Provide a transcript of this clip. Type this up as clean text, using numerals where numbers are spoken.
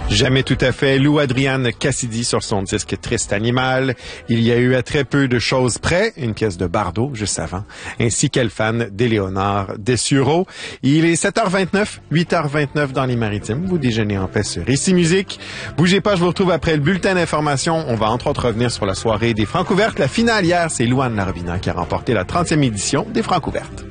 Jamais tout à fait. Lou Adrian Cassidy sur son disque Triste Animal. Il y a eu à très peu de choses près, une pièce de Bardot juste avant, ainsi qu'elle fan d'Éléonore Dessureau. Il est 7h29, 8h29 dans les Maritimes. Vous déjeunez en paix sur Ici Musique. Bougez pas, je vous retrouve après le bulletin d'information. On va entre autres revenir sur la soirée des Francouvertes. La finale hier, c'est Louane Larabina qui a remporté la 30e édition des Francouvertes.